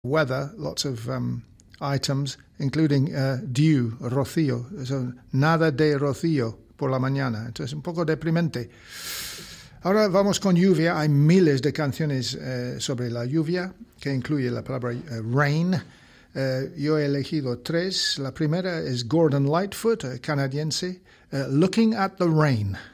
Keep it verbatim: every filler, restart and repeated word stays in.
weather, lots of um, items, including uh, dew, rocío, so, nada de rocío por la mañana. Entonces, un poco deprimente. Ahora vamos con lluvia. Hay miles de canciones eh, sobre la lluvia, que incluye la palabra eh, rain. Eh, yo he elegido tres. La primera es Gordon Lightfoot, eh, canadiense, uh, Looking at the Rain.